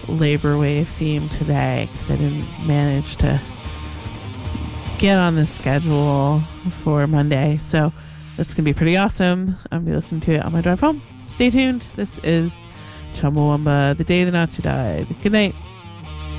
Labor Wave theme today because I didn't manage to get on the schedule for Monday. So that's going to be pretty awesome. I'm going to be listening to it on my drive home. Stay tuned. This is Chumbawamba, the day the Nazi died. Good night.